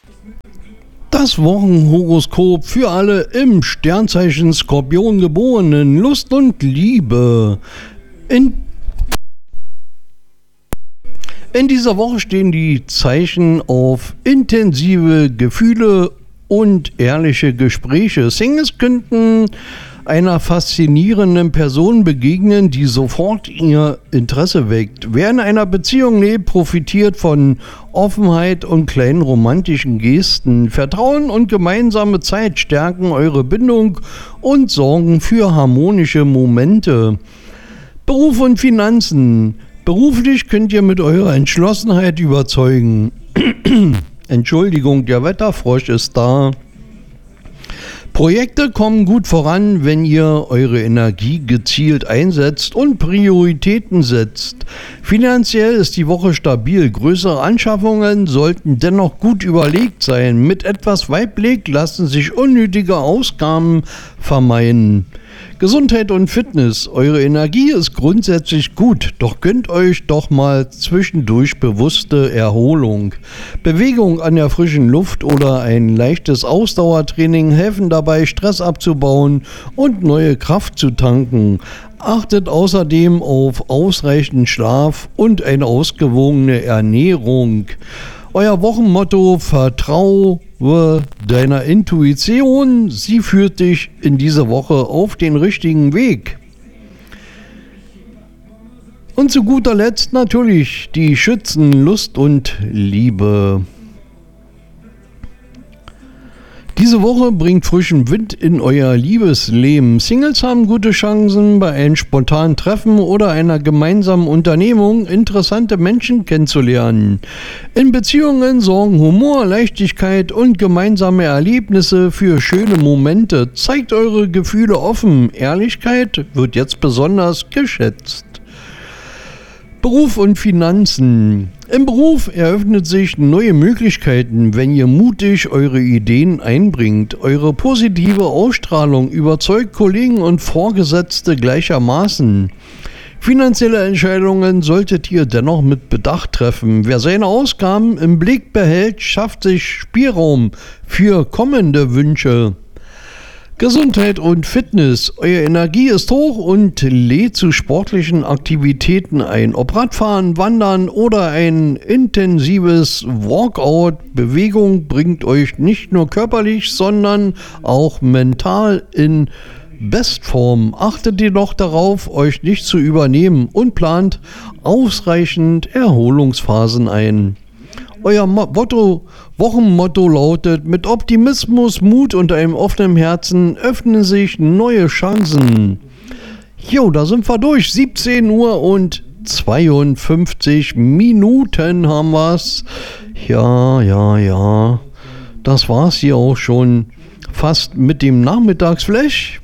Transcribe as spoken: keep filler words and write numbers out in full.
Das Wochenhoroskop für alle im Sternzeichen Skorpion geborenen. Lust und Liebe. In, in dieser Woche stehen die Zeichen auf intensive Gefühle und ehrliche Gespräche. Singles könnten einer faszinierenden Person begegnen, die sofort ihr Interesse weckt. Wer in einer Beziehung lebt, profitiert von Offenheit und kleinen romantischen Gesten. Vertrauen und gemeinsame Zeit stärken eure Bindung und sorgen für harmonische Momente. Beruf und Finanzen. Beruflich könnt ihr mit eurer Entschlossenheit überzeugen. Entschuldigung, der Wetterfrosch ist da. Projekte kommen gut voran, wenn ihr eure Energie gezielt einsetzt und Prioritäten setzt. Finanziell ist die Woche stabil. Größere Anschaffungen sollten dennoch gut überlegt sein. Mit etwas Weitblick lassen sich unnötige Ausgaben vermeiden. Gesundheit und Fitness. Eure Energie ist grundsätzlich gut, doch gönnt euch doch mal zwischendurch bewusste Erholung. Bewegung an der frischen Luft oder ein leichtes Ausdauertraining helfen dabei, Stress abzubauen und neue Kraft zu tanken. Achtet außerdem auf ausreichend Schlaf und eine ausgewogene Ernährung. Euer Wochenmotto: Vertraue deiner Intuition, sie führt dich in dieser Woche auf den richtigen Weg. Und zu guter Letzt natürlich die Schützen, Lust und Liebe. Diese Woche bringt frischen Wind in euer Liebesleben. Singles haben gute Chancen, bei einem spontanen Treffen oder einer gemeinsamen Unternehmung interessante Menschen kennenzulernen. In Beziehungen sorgen Humor, Leichtigkeit und gemeinsame Erlebnisse für schöne Momente. Zeigt eure Gefühle offen. Ehrlichkeit wird jetzt besonders geschätzt. Beruf und Finanzen. Im Beruf eröffnet sich neue Möglichkeiten, wenn ihr mutig eure Ideen einbringt. Eure positive Ausstrahlung überzeugt Kollegen und Vorgesetzte gleichermaßen. Finanzielle Entscheidungen solltet ihr dennoch mit Bedacht treffen. Wer seine Ausgaben im Blick behält, schafft sich Spielraum für kommende Wünsche. Gesundheit und Fitness. Eure Energie ist hoch und lädt zu sportlichen Aktivitäten ein. Ob Radfahren, Wandern oder ein intensives Walkout. Bewegung bringt euch nicht nur körperlich, sondern auch mental in Bestform. Achtet jedoch darauf, euch nicht zu übernehmen und plant ausreichend Erholungsphasen ein. Euer Motto, Wochenmotto lautet: Mit Optimismus, Mut und einem offenen Herzen öffnen sich neue Chancen. Jo, da sind wir durch. siebzehn Uhr und zweiundfünfzig Minuten haben wir's. Ja, ja, ja. Das war's hier auch schon fast mit dem Nachmittagsflash.